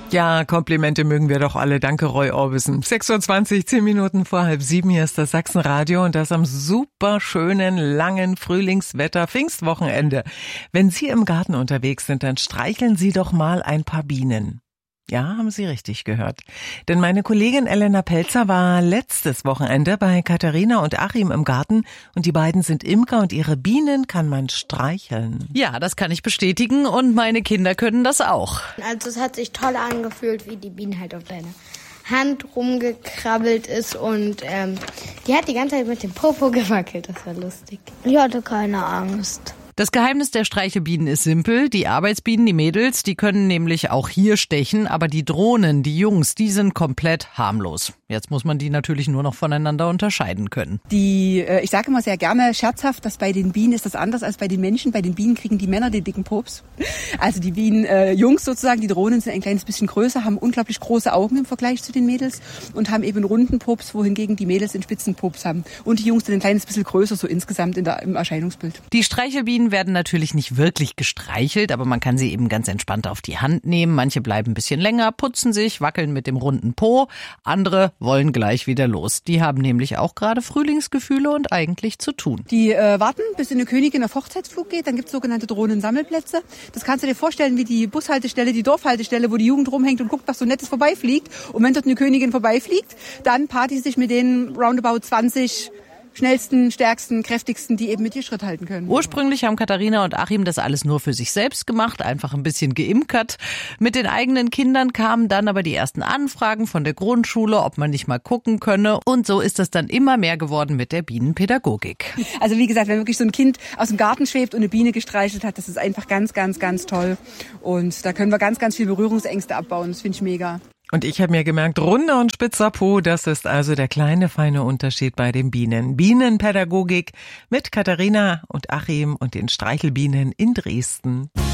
Ja, Komplimente mögen wir doch alle. Danke, Roy Orbison. 6:20 Uhr, 10 Minuten vor 6:30. Hier ist das Sachsenradio und das am super schönen, langen Frühlingswetter Pfingstwochenende. Wenn Sie im Garten unterwegs sind, dann streicheln Sie doch mal ein paar Bienen. Ja, haben Sie richtig gehört. Denn meine Kollegin Elena Pelzer war letztes Wochenende bei Katharina und Achim im Garten und die beiden sind Imker und ihre Bienen kann man streicheln. Ja, das kann ich bestätigen und meine Kinder können das auch. Also es hat sich toll angefühlt, wie die Biene halt auf deine Hand rumgekrabbelt ist und die hat die ganze Zeit mit dem Popo gewackelt. Das war lustig. Ich hatte keine Angst. Das Geheimnis der Streichelbienen ist simpel. Die Arbeitsbienen, die Mädels, die können nämlich auch hier stechen, aber die Drohnen, die Jungs, die sind komplett harmlos. Jetzt muss man die natürlich nur noch voneinander unterscheiden können. Ich sage immer sehr gerne scherzhaft, dass bei den Bienen ist das anders als bei den Menschen. Bei den Bienen kriegen die Männer den dicken Pops. Also die Bienen, Jungs sozusagen, die Drohnen sind ein kleines bisschen größer, haben unglaublich große Augen im Vergleich zu den Mädels und haben eben einen runden Pops, wohingegen die Mädels einen spitzen Pops haben. Und die Jungs sind ein kleines bisschen größer, so insgesamt im Erscheinungsbild. Die Streichelbienen werden natürlich nicht wirklich gestreichelt, aber man kann sie eben ganz entspannt auf die Hand nehmen. Manche bleiben ein bisschen länger, putzen sich, wackeln mit dem runden Po. Andere wollen gleich wieder los. Die haben nämlich auch gerade Frühlingsgefühle und eigentlich zu tun. Die warten, bis eine Königin auf Hochzeitsflug geht. Dann gibt es sogenannte Drohnensammelplätze. Das kannst du dir vorstellen wie die Bushaltestelle, die Dorfhaltestelle, wo die Jugend rumhängt und guckt, was so Nettes vorbeifliegt. Und wenn dort eine Königin vorbeifliegt, dann paart die sich mit den roundabout 20 schnellsten, stärksten, kräftigsten, die eben mit ihr Schritt halten können. Ursprünglich haben Katharina und Achim das alles nur für sich selbst gemacht, einfach ein bisschen geimkert. Mit den eigenen Kindern kamen dann aber die ersten Anfragen von der Grundschule, ob man nicht mal gucken könne. Und so ist das dann immer mehr geworden mit der Bienenpädagogik. Also wie gesagt, wenn wirklich so ein Kind aus dem Garten schwebt und eine Biene gestreichelt hat, das ist einfach ganz, ganz, ganz toll. Und da können wir ganz, ganz viel Berührungsängste abbauen. Das finde ich mega. Und ich habe mir gemerkt, runder und spitzer Po, das ist also der kleine, feine Unterschied bei den Bienen. Bienenpädagogik mit Katharina und Achim und den Streichelbienen in Dresden.